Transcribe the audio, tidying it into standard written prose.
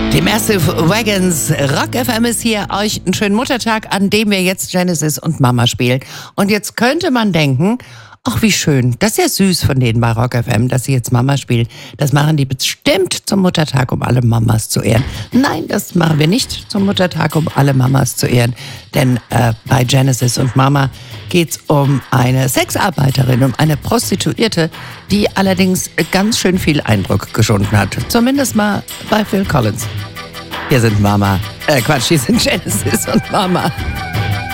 Die Massive Wagons, Rock FM ist hier, euch einen schönen Muttertag, an dem wir jetzt Genesis und Mama spielen. Und jetzt könnte man denken, ach wie schön, das ist ja süß von denen bei Rock FM, dass sie jetzt Mama spielen. Das machen die bestimmt zum Muttertag, um alle Mamas zu ehren. Nein, das machen wir nicht zum Muttertag, um alle Mamas zu ehren. Denn bei Genesis und Mama geht's um eine Sexarbeiterin, um eine Prostituierte, die allerdings ganz schön viel Eindruck geschunden hat. Zumindest mal bei Phil Collins. Hier sind Mama, hier sind Genesis und Mama.